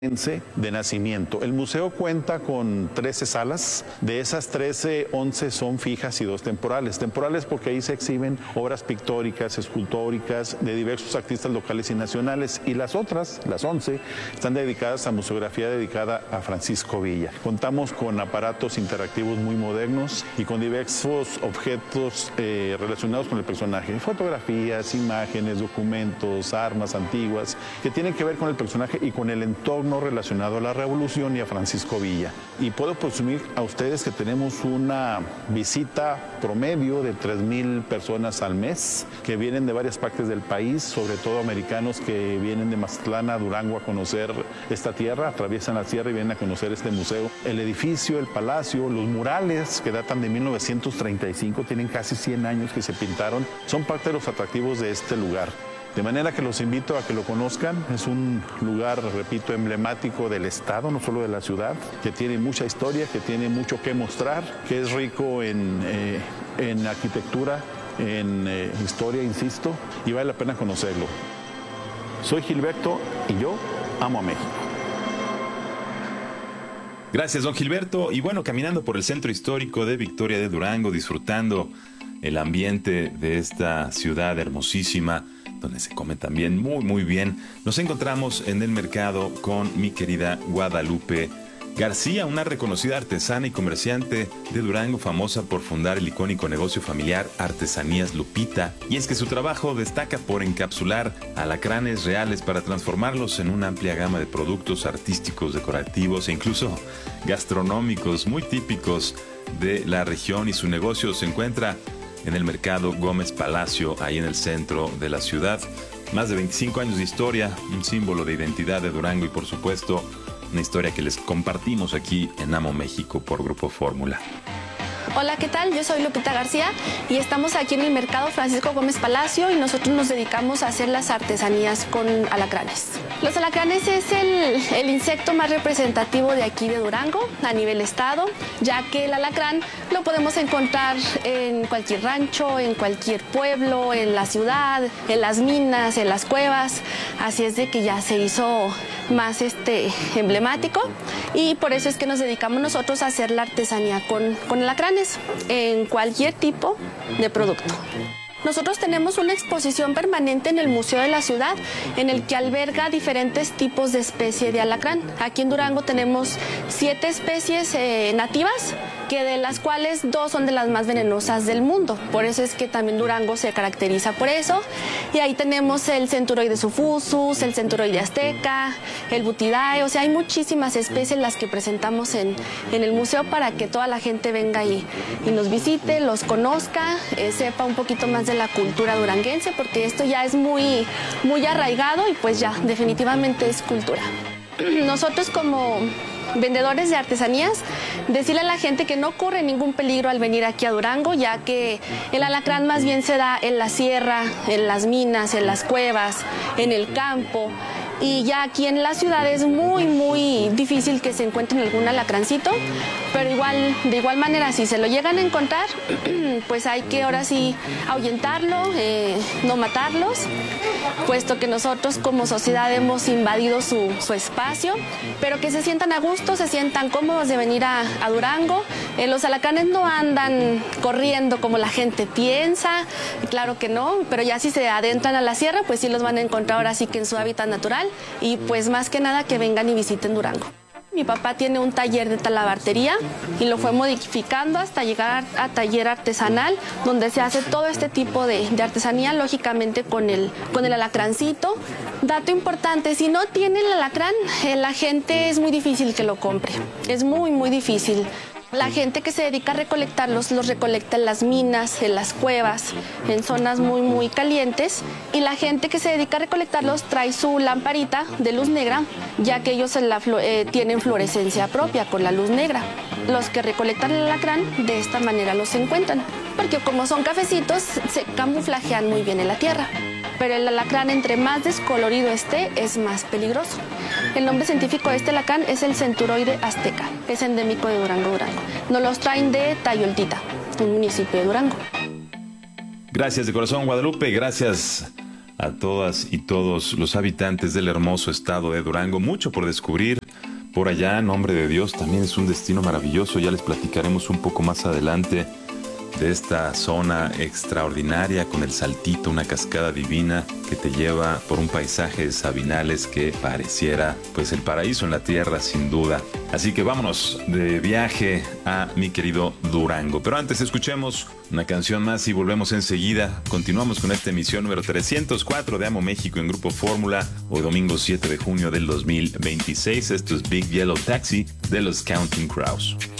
de nacimiento. El museo cuenta con 13 salas. De esas 13, 11 son fijas y 2 temporales. Temporales porque ahí se exhiben obras pictóricas, escultóricas de diversos artistas locales y nacionales. Y las otras, las 11, están dedicadas a museografía dedicada a Francisco Villa. Contamos con aparatos interactivos muy modernos y con diversos objetos relacionados con el personaje. Fotografías, imágenes, documentos, armas antiguas que tienen que ver con el personaje y con el entorno relacionado a la Revolución y a Francisco Villa. Y puedo presumir a ustedes que tenemos una visita promedio de 3,000 personas al mes que vienen de varias partes del país, sobre todo americanos que vienen de Mazatlán a Durango a conocer esta tierra, atraviesan la sierra y vienen a conocer este museo. El edificio, el palacio, los murales que datan de 1935, tienen casi 100 años que se pintaron, son parte de los atractivos de este lugar. De manera que los invito a que lo conozcan. Es un lugar, repito, emblemático del estado, no solo de la ciudad, que tiene mucha historia, que tiene mucho que mostrar, que es rico en arquitectura, en historia, insisto, y vale la pena conocerlo. Soy Gilberto y yo amo a México. Gracias, don Gilberto. Y bueno, caminando por el centro histórico de Victoria de Durango, disfrutando el ambiente de esta ciudad hermosísima, donde se come también muy bien. Nos encontramos en el mercado con mi querida Guadalupe García, una reconocida artesana y comerciante de Durango, famosa por fundar el icónico negocio familiar Artesanías Lupita. Y es que su trabajo destaca por encapsular alacranes reales para transformarlos en una amplia gama de productos artísticos, decorativos e incluso gastronómicos muy típicos de la región. Y su negocio se encuentra en el mercado Gómez Palacio, ahí en el centro de la ciudad. Más de 25 años de historia, un símbolo de identidad de Durango y por supuesto una historia que les compartimos aquí en Amo México por Grupo Fórmula. Hola, ¿qué tal? Yo soy Lupita García y estamos aquí en el mercado Francisco Gómez Palacio y nosotros nos dedicamos a hacer las artesanías con alacranes. Los alacranes es el insecto más representativo de aquí de Durango a nivel estado, ya que el alacrán lo podemos encontrar en cualquier rancho, en cualquier pueblo, en la ciudad, en las minas, en las cuevas, así es de que ya se hizo más emblemático y por eso es que nos dedicamos nosotros a hacer la artesanía con alacranes en cualquier tipo de producto. Nosotros tenemos una exposición permanente en el Museo de la Ciudad en el que alberga diferentes tipos de especie de alacrán. Aquí en Durango tenemos 7 especies nativas, que de las cuales 2 son de las más venenosas del mundo. Por eso es que también Durango se caracteriza por eso. Y ahí tenemos el Centuroide suffusus, el Centuroide azteca, el Butidae. O sea, hay muchísimas especies las que presentamos en el museo para que toda la gente venga y nos visite, los conozca, sepa un poquito más de la cultura duranguense, porque esto ya es muy arraigado y pues ya definitivamente es cultura. Nosotros como vendedores de artesanías, decirle a la gente que no corre ningún peligro al venir aquí a Durango, ya que el alacrán más bien se da en la sierra, en las minas, en las cuevas, en el campo. Y ya aquí en la ciudad es muy difícil que se encuentren algún alacrancito, pero de igual manera, si se lo llegan a encontrar, pues hay que ahora sí ahuyentarlo, no matarlos, puesto que nosotros como sociedad hemos invadido su espacio, pero que se sientan a gusto, se sientan cómodos de venir a Durango. Los alacranes no andan corriendo como la gente piensa, claro que no, pero ya si se adentran a la sierra, pues sí los van a encontrar ahora sí que en su hábitat natural. Y pues más que nada que vengan y visiten Durango. Mi papá tiene un taller de talabartería y lo fue modificando hasta llegar a taller artesanal, donde se hace todo este tipo de artesanía, lógicamente con el alacrancito. Dato importante, si no tiene el alacrán, la gente es muy difícil que lo compre, es muy difícil. La gente que se dedica a recolectarlos los recolecta en las minas, en las cuevas, en zonas muy calientes. Y la gente que se dedica a recolectarlos trae su lamparita de luz negra, ya que ellos tienen fluorescencia propia con la luz negra. Los que recolectan el alacrán de esta manera los encuentran, porque como son cafecitos, se camuflajean muy bien en la tierra. Pero el alacrán, entre más descolorido esté, es más peligroso. El nombre científico de este alacrán es el Centuroide azteca. Es endémico de Durango. Nos los traen de Tayoltita, un municipio de Durango. Gracias de corazón, Guadalupe. Gracias a todas y todos los habitantes del hermoso estado de Durango. Mucho por descubrir por allá, nombre de Dios, también es un destino maravilloso. Ya les platicaremos un poco más adelante de esta zona extraordinaria con el Saltito, una cascada divina que te lleva por un paisaje de sabinales que pareciera pues el paraíso en la tierra, sin duda. Así que vámonos de viaje a mi querido Durango. Pero antes escuchemos una canción más y volvemos enseguida. Continuamos con esta emisión número 304 de Amo México en Grupo Fórmula. Hoy domingo 7 de junio del 2026. Esto es Big Yellow Taxi de los Counting Crows.